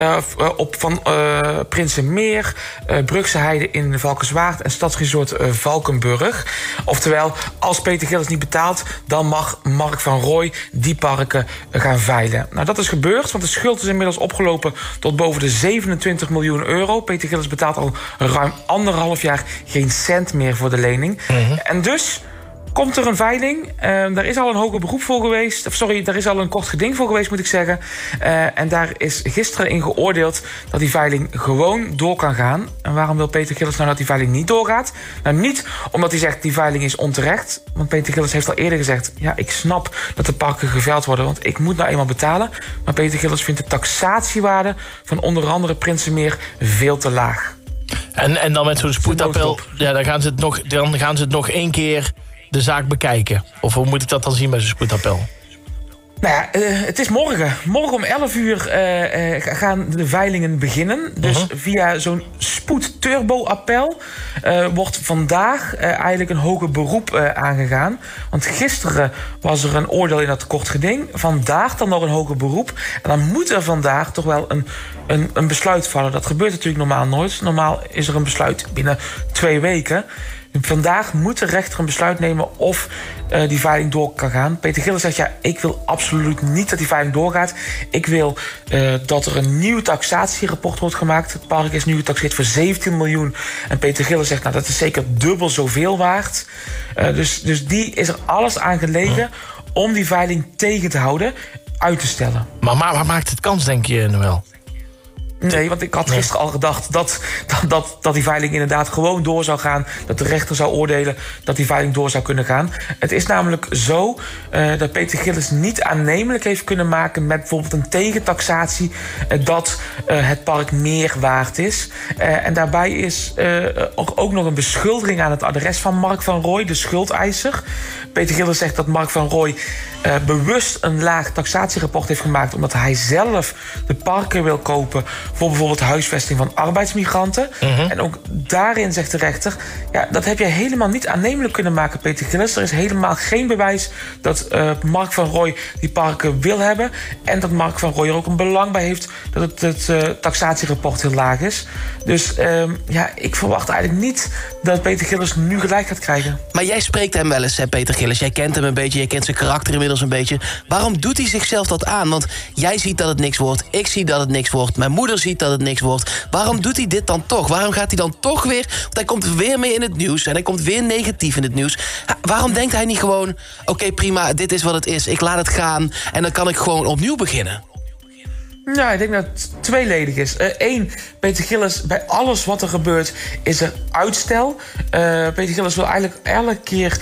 van Prinsenmeer, Brugse Heide in Valkenswaard en Stadsresort Valkenburg. Oftewel, als Peter Gillis niet betaalt, dan mag Mark van Rooij die parken gaan veilen. Nou, dat is gebeurd, want de schuld is inmiddels opgelopen tot boven de 27 miljoen euro. Peter Gillis betaalt al ruim 1,5 jaar geen cent meer voor de lening. En dus komt er een veiling. Daar is al een hoger beroep voor geweest. Daar is al een kort geding voor geweest, moet ik zeggen. En daar is gisteren in geoordeeld dat die veiling gewoon door kan gaan. En waarom wil Peter Gillis nou dat die veiling niet doorgaat? Nou, niet omdat hij zegt die veiling is onterecht. Want Peter Gillis heeft al eerder gezegd, ja, ik snap dat de parken geveild worden, want ik moet nou eenmaal betalen. Maar Peter Gillis vindt de taxatiewaarde van onder andere Prinsenmeer veel te laag. En dan met zo'n spoedappel, ja, dan gaan ze het nog 1 keer de zaak bekijken? Of hoe moet ik dat dan zien bij zo'n spoedappel? Nou ja, het is morgen. Morgen om 11 uur gaan de veilingen beginnen. Dus via zo'n spoedturbo-appel wordt vandaag eigenlijk een hoger beroep aangegaan. Want gisteren was er een oordeel in dat kort geding. Vandaag dan nog een hoger beroep. En dan moet er vandaag toch wel een besluit vallen. Dat gebeurt natuurlijk normaal nooit. Normaal is er een besluit binnen 2 weken. Vandaag moet de rechter een besluit nemen of die veiling door kan gaan. Peter Gillis zegt, ja, ik wil absoluut niet dat die veiling doorgaat. Ik wil dat er een nieuw taxatierapport wordt gemaakt. Het park is nu getaxeerd voor 17 miljoen. En Peter Gillis zegt, nou, dat is zeker dubbel zoveel waard. Dus die is er alles aan gelegen om die veiling tegen te houden, uit te stellen. Maar waar maakt het kans, denk je, Noël? Nee, want ik had gisteren al gedacht dat die veiling inderdaad gewoon door zou gaan. Dat de rechter zou oordelen dat die veiling door zou kunnen gaan. Het is namelijk zo dat Peter Gillis niet aannemelijk heeft kunnen maken met bijvoorbeeld een tegentaxatie dat het park meer waard is. En daarbij is ook nog een beschuldiging aan het adres van Mark van Rooij, de schuldeiser. Peter Gillis zegt dat Mark van Rooij bewust een laag taxatierapport heeft gemaakt omdat hij zelf de parken wil kopen voor bijvoorbeeld huisvesting van arbeidsmigranten. En ook daarin zegt de rechter, ja, dat heb je helemaal niet aannemelijk kunnen maken, Peter Gillis. Er is helemaal geen bewijs dat Mark van Rooij die parken wil hebben en dat Mark van Rooij er ook een belang bij heeft dat het taxatierapport heel laag is. Dus ik verwacht eigenlijk niet dat Peter Gillis nu gelijk gaat krijgen. Maar jij spreekt hem wel eens, hè, Peter Gillis. Jij kent hem een beetje, jij kent zijn karakter inmiddels een beetje. Waarom doet hij zichzelf dat aan? Want jij ziet dat het niks wordt, ik zie dat het niks wordt, mijn moeder ziet dat het niks wordt. Waarom doet hij dit dan toch? Waarom gaat hij dan toch weer, want hij komt weer mee in het nieuws en hij komt weer negatief in het nieuws. Waarom denkt hij niet gewoon, oké, prima, dit is wat het is, ik laat het gaan en dan kan ik gewoon opnieuw beginnen? Ja, ik denk dat het tweeledig is. Eén, Peter Gillis, bij alles wat er gebeurt, is er uitstel. Peter Gillis wil eigenlijk elke keer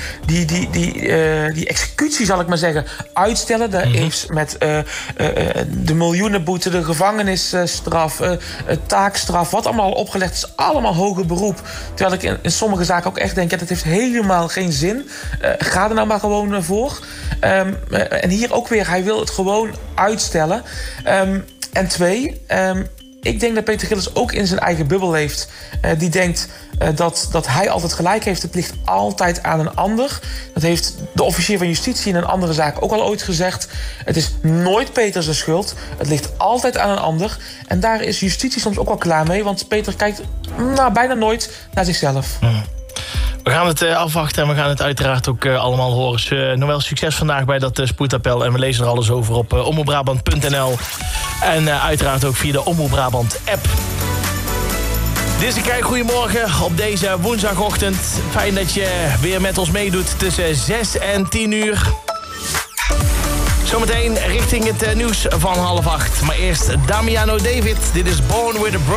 die executie, zal ik maar zeggen, uitstellen. Daar heeft met de miljoenenboete, de gevangenisstraf, taakstraf, wat allemaal opgelegd is, allemaal hoger beroep. Terwijl ik in sommige zaken ook echt denk, ja, dat heeft helemaal geen zin. Ga er nou maar gewoon voor. En hier ook weer, hij wil het gewoon uitstellen. En 2, ik denk dat Peter Gillis ook in zijn eigen bubbel leeft. Die denkt dat hij altijd gelijk heeft. Het ligt altijd aan een ander. Dat heeft de officier van justitie in een andere zaak ook al ooit gezegd. Het is nooit Peter zijn schuld. Het ligt altijd aan een ander. En daar is justitie soms ook wel klaar mee. Want Peter kijkt bijna nooit naar zichzelf. We gaan het afwachten en we gaan het uiteraard ook allemaal horen. Dus, Noël, succes vandaag bij dat spoedappel. En we lezen er alles over op omroepbrabant.nl. En uiteraard ook via de Omroep Brabant app. Dit is een kijk, goedemorgen op deze woensdagochtend. Fijn dat je weer met ons meedoet tussen 6 en 10 uur. Zometeen richting het nieuws van 7:30. Maar eerst Damiano David. Dit is Born with a Broken